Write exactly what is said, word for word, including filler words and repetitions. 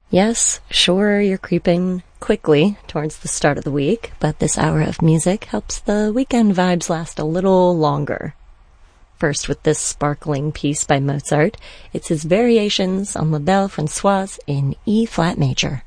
Yes, sure, you're creeping quickly towards the start of the week, but this hour of music helps the weekend vibes last a little longer. First with this sparkling piece by Mozart. It's his Variations on La Belle Françoise in E-flat major.